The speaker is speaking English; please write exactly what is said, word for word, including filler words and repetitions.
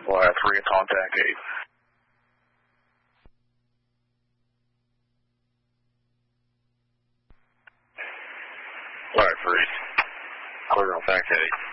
We'll have three and contact eight. All right, three. Clear on fact eight.